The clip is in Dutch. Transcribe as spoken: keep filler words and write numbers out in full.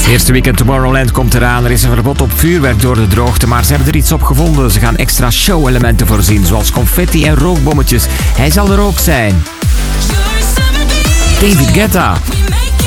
Eerste weekend Tomorrowland komt eraan. Er is een verbod op vuurwerk door de droogte, maar ze hebben er iets op gevonden. Ze gaan extra show-elementen voorzien, zoals confetti en rookbommetjes. Hij zal er ook zijn. David Guetta.